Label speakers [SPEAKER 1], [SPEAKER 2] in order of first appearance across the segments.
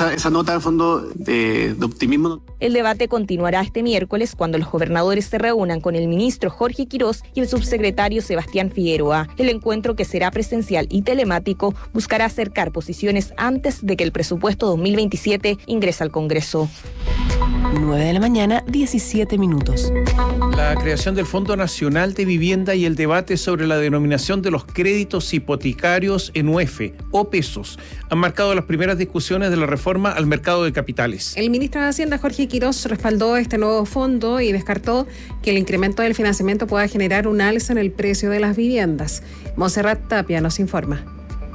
[SPEAKER 1] esa nota de fondo de optimismo.
[SPEAKER 2] El debate continuará este miércoles cuando los gobernadores se reúnan con el ministro Jorge Quirós y el subsecretario Sebastián Figueroa. El encuentro, que será presencial y telemático, buscará acercar posiciones antes de que el presupuesto 2027 ingrese al Congreso.
[SPEAKER 3] 9:17 a.m.
[SPEAKER 4] La creación del Fondo Nacional de Vivienda y el debate sobre la denominación de los créditos hipotecarios en UF o pesos han marcado las primeras discusiones de la reforma al mercado de capitales.
[SPEAKER 5] El ministro de Hacienda, Jorge Quirós, respaldó este nuevo fondo y descartó que el incremento del financiamiento pueda generar un alza en el precio de las viviendas. Montserrat Tapia nos informa.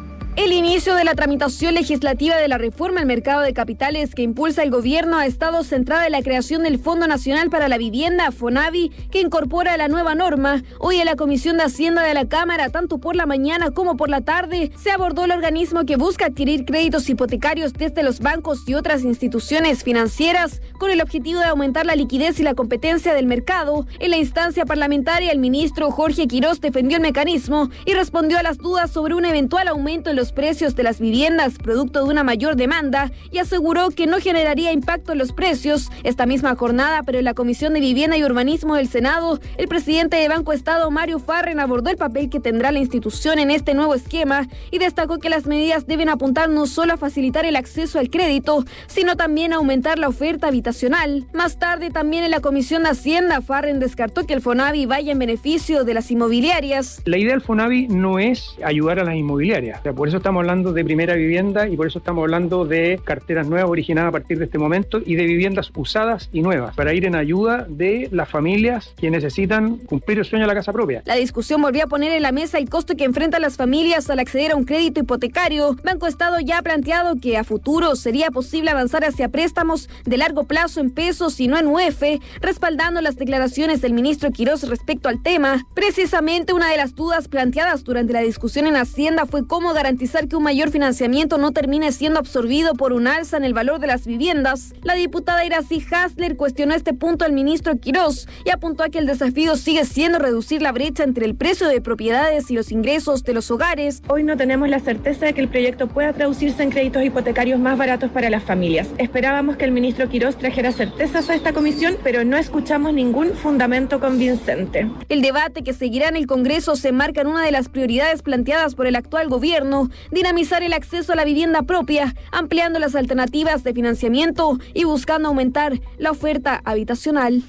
[SPEAKER 6] El inicio de la tramitación legislativa de la reforma al mercado de capitales que impulsa el gobierno ha estado centrada en la creación del Fondo Nacional para la Vivienda, FONAVI, que incorpora la nueva norma. Hoy en la Comisión de Hacienda de la Cámara, tanto por la mañana como por la tarde, se abordó el organismo que busca adquirir créditos hipotecarios desde los bancos y otras instituciones financieras con el objetivo de aumentar la liquidez y la competencia del mercado. En la instancia parlamentaria, el ministro Jorge Quirós defendió el mecanismo y respondió a las dudas sobre un eventual aumento en los precios de las viviendas producto de una mayor demanda y aseguró que no generaría impacto en los precios. Esta misma jornada, pero en la Comisión de Vivienda y Urbanismo del Senado, el presidente de Banco Estado, Mario Farren, abordó el papel que tendrá la institución en este nuevo esquema y destacó que las medidas deben apuntar no solo a facilitar el acceso al crédito, sino también a aumentar la oferta habitacional. Más tarde, también en la Comisión de Hacienda, Farren descartó que el FONAVI vaya en beneficio de las inmobiliarias.
[SPEAKER 7] La idea del FONAVI no es ayudar a las inmobiliarias, por eso estamos hablando de primera vivienda y por eso estamos hablando de carteras nuevas originadas a partir de este momento y de viviendas usadas y nuevas, para ir en ayuda de las familias que necesitan cumplir el sueño de la casa propia.
[SPEAKER 6] La discusión volvió a poner en la mesa el costo que enfrentan las familias al acceder a un crédito hipotecario. Banco Estado ya ha planteado que a futuro sería posible avanzar hacia préstamos de largo plazo en pesos y no en UF, respaldando las declaraciones del ministro Quirós respecto al tema. Precisamente una de las dudas planteadas durante la discusión en Hacienda fue cómo garantizar que un mayor financiamiento no termine siendo absorbido por un alza en el valor de las viviendas. La diputada Iracy Hasler cuestionó este punto al ministro Quirós y apuntó a que el desafío sigue siendo reducir la brecha entre el precio de propiedades y los ingresos de los hogares.
[SPEAKER 8] Hoy no tenemos la certeza de que el proyecto pueda traducirse en créditos hipotecarios más baratos para las familias. Esperábamos que el ministro Quirós trajera certezas a esta comisión, pero no escuchamos ningún fundamento convincente.
[SPEAKER 6] El debate que seguirá en el Congreso se enmarca en una de las prioridades planteadas por el actual gobierno: dinamizar el acceso a la vivienda propia, ampliando las alternativas de financiamiento y buscando aumentar la oferta habitacional.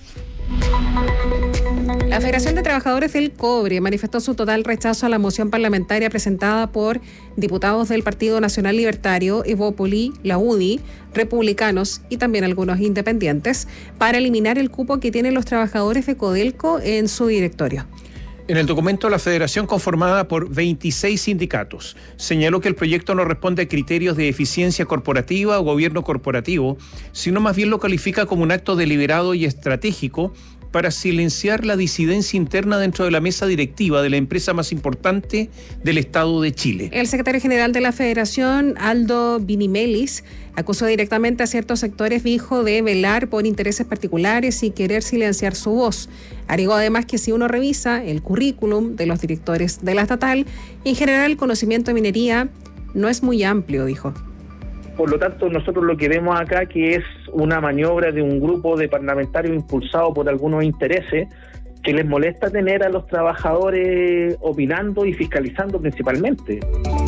[SPEAKER 5] La Federación de Trabajadores del Cobre manifestó su total rechazo a la moción parlamentaria presentada por diputados del Partido Nacional Libertario, Evópoli, la UDI, republicanos y también algunos independientes para eliminar el cupo que tienen los trabajadores de Codelco en su directorio.
[SPEAKER 4] En el documento, la federación, conformada por 26 sindicatos, señaló que el proyecto no responde a criterios de eficiencia corporativa o gobierno corporativo, sino más bien lo califica como un acto deliberado y estratégico para silenciar la disidencia interna dentro de la mesa directiva de la empresa más importante del Estado de Chile.
[SPEAKER 5] El secretario general de la Federación, Aldo Vinimelis, acusó directamente a ciertos sectores, dijo, de velar por intereses particulares y querer silenciar su voz. Agregó además que si uno revisa el currículum de los directores de la estatal, en general el conocimiento de minería no es muy amplio, dijo.
[SPEAKER 9] Por lo tanto, nosotros lo que vemos acá que es una maniobra de un grupo de parlamentarios impulsado por algunos intereses que les molesta tener a los trabajadores opinando y fiscalizando principalmente.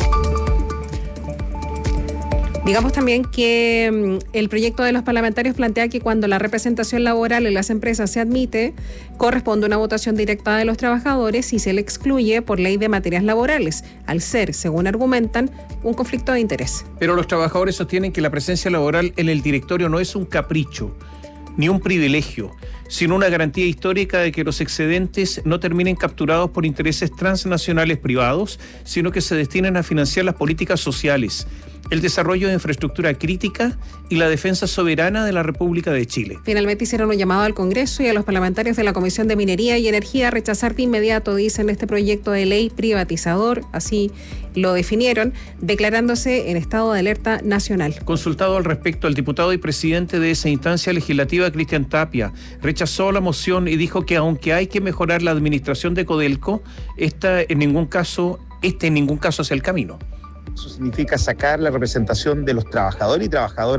[SPEAKER 5] Digamos también que el proyecto de los parlamentarios plantea que cuando la representación laboral en las empresas se admite, corresponde una votación directa de los trabajadores y se le excluye por ley de materias laborales, al ser, según argumentan, un conflicto de interés.
[SPEAKER 4] Pero los trabajadores sostienen que la presencia laboral en el directorio no es un capricho, ni un privilegio, sino una garantía histórica de que los excedentes no terminen capturados por intereses transnacionales privados, sino que se destinen a financiar las políticas sociales, el desarrollo de infraestructura crítica y la defensa soberana de la República de Chile.
[SPEAKER 5] Finalmente hicieron un llamado al Congreso y a los parlamentarios de la Comisión de Minería y Energía a rechazar de inmediato, dicen, este proyecto de ley privatizador, así lo definieron, declarándose en estado de alerta nacional.
[SPEAKER 4] Consultado al respecto, el diputado y presidente de esa instancia legislativa, Cristian Tapia, rechazó la moción y dijo que aunque hay que mejorar la administración de Codelco, este en ningún caso es el camino.
[SPEAKER 10] Eso significa sacar la representación de los trabajadores y trabajadoras